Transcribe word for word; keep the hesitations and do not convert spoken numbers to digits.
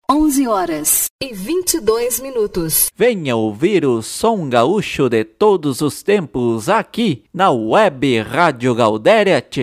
onze horas e vinte e dois minutos. Venha ouvir o som gaúcho de todos os tempos aqui na Web Rádio Gaudéria.